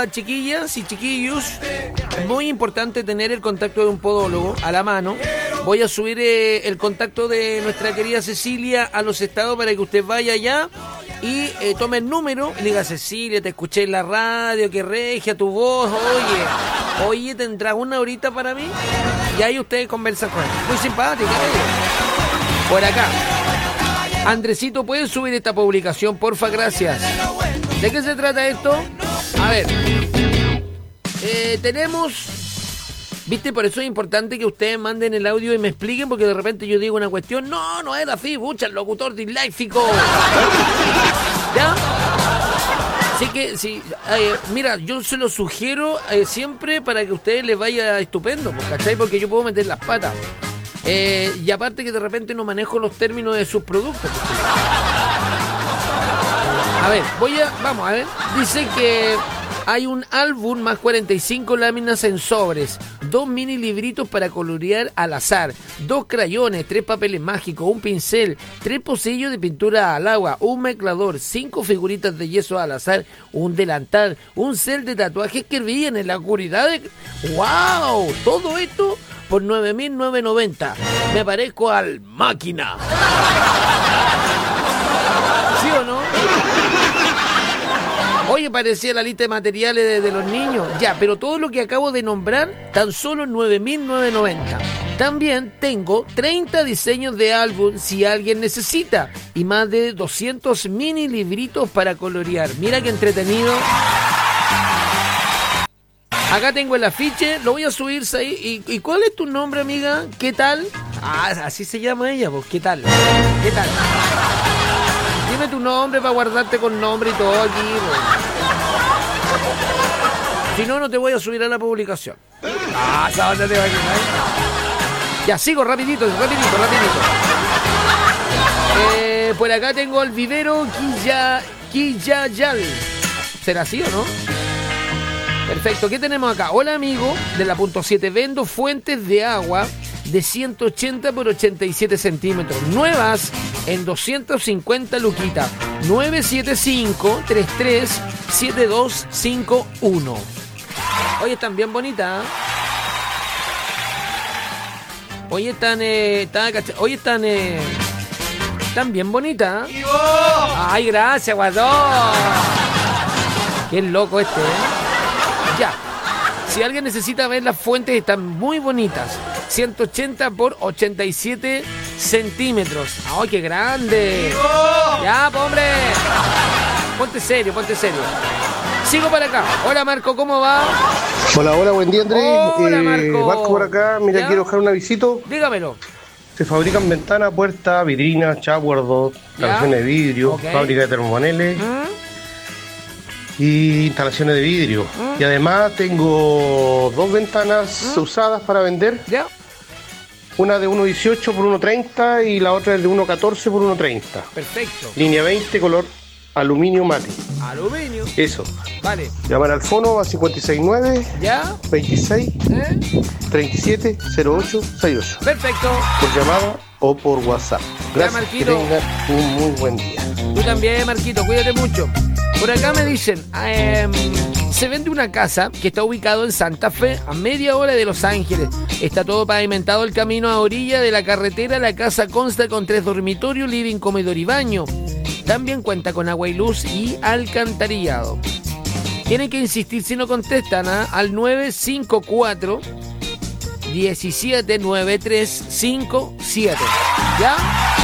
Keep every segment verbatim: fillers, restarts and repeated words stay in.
ahora, chiquillas y chiquillos, es muy importante tener el contacto de un podólogo a la mano. Voy a subir eh, el contacto de nuestra querida Cecilia a los estados para que usted vaya allá y eh, tome el número y le diga: Cecilia, te escuché en la radio, que regia tu voz, oye, oye, ¿tendrás una horita para mí? Y ahí ustedes conversan con él. Muy simpática ella. Por acá. Andresito, ¿puedes subir esta publicación, porfa? Gracias. ¿De qué se trata esto? A ver. Eh, tenemos... ¿Viste? Por eso es importante que ustedes manden el audio y me expliquen, porque de repente yo digo una cuestión. No, no era así, bucha, el locutor disléxico. ¿Ya? Así que, sí, eh, mira, yo se lo sugiero eh, siempre para que a ustedes les vaya estupendo, ¿cachai? Porque yo puedo meter las patas. Eh, y aparte que de repente no manejo los términos de sus productos. A ver, voy a... Vamos a ver. Dice que... Hay un álbum más cuarenta y cinco láminas en sobres, dos mini libritos para colorear al azar, dos crayones, tres papeles mágicos, un pincel, tres pocillos de pintura al agua, un mezclador, cinco figuritas de yeso al azar, un delantal, un cel de tatuajes que brillan en la oscuridad de... ¡Wow! Todo esto por nueve mil novecientos noventa. Me parezco al Máquina. ¿Sí o no? Oye, parecía la lista de materiales de, de los niños. Ya, pero todo lo que acabo de nombrar, tan solo nueve mil novecientos noventa. También tengo treinta diseños de álbum si alguien necesita. Y más de doscientos mini libritos para colorear. Mira qué entretenido. Acá tengo el afiche, lo voy a subir ahí. ¿Y, y cuál es tu nombre, amiga? ¿Qué tal? Ah, así se llama ella, pues. ¿Qué tal? ¿Qué tal? Dime tu nombre para guardarte con nombre y todo aquí, pues. Si no, no te voy a subir a la publicación. Ah, ¿sabes dónde te va a quitar? Ya, sigo rapidito, rapidito, rapidito. Eh, por acá tengo el vivero Quilla, Quillayal. ¿Será así o no? Perfecto, ¿qué tenemos acá? Hola, amigo de la punto siete. Vendo fuentes de agua de ciento ochenta por ochenta y siete centímetros. Nuevas en doscientos cincuenta luquitas. nueve siete cinco, tres tres siete dos cinco uno. Oye, están bien bonitas. ¿Eh? Oye, están... Eh, están cacha- Oye, están... Eh, están bien bonitas. ¿Eh? Ay, gracias, guadón. Qué loco este, ¿eh? Ya. Si alguien necesita ver las fuentes, están muy bonitas. ciento ochenta por ochenta y siete centímetros. ¡Ay, qué grande! Ya, po, hombre. Ponte serio, ponte serio. Sigo para acá. Hola, Marco, ¿cómo va? Hola, hola, buen día, Andrés. Hola, eh, Marco. Marco por acá. Mira, ¿Ya? quiero dejar un avisito. Dígamelo. Se fabrican ventanas, puertas, vitrinas, chapuerdos, instalaciones de vidrio, Ok. fábrica de termopaneles ¿Mm? y instalaciones de vidrio. ¿Mm? Y además tengo dos ventanas ¿Mm? usadas para vender. ¿Ya? Una de uno dieciocho por uno treinta y la otra es de uno catorce por uno treinta. Perfecto. Línea veinte, color aluminio mate. Aluminio. Eso. Vale. Llamar al fono a cinco seis nueve, ¿Ya? veintiséis, ¿Eh? treinta y siete, cero ocho sesenta y ocho. Perfecto. Por llamada o por WhatsApp. Gracias, Marquito. que tengan un muy buen día. Tú también, Marquito, cuídate mucho. Por acá me dicen, eh, se vende una casa que está ubicado en Santa Fe, a media hora de Los Ángeles. Está todo pavimentado el camino a orilla de la carretera. La casa consta con tres dormitorios, living, comedor y baño. También cuenta con agua y luz y alcantarillado. Tienen que insistir si no contestan, ¿eh? Al nueve cinco cuatro, diecisiete, noventa y tres cincuenta y siete. ¿Ya?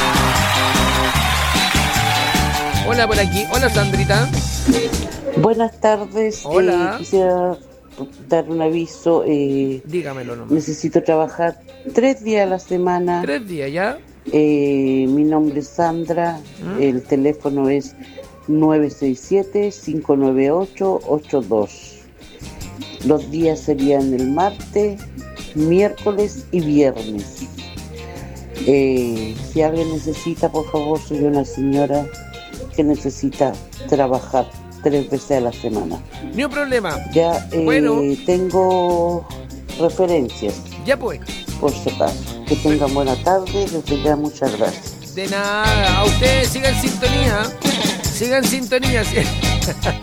Hola por aquí. Hola, Sandrita. Buenas tardes. Hola. Eh, quisiera dar un aviso. Eh, Dígamelo nomás. necesito trabajar tres días a la semana. Tres días, ¿ya? Eh, mi nombre es Sandra. ¿Mm? El teléfono es nueve seis siete, cinco nueve ocho, ocho dos. Los días serían el martes, miércoles y viernes. Eh, si alguien necesita, por favor, soy una señora que necesita trabajar tres veces a la semana. Ni un problema. Ya eh, Bueno. tengo referencias, Ya pues. por si acaso. Que tengan buena tarde, desde ya muchas gracias. De nada. A ustedes sigan en sintonía. Sigan en sintonía.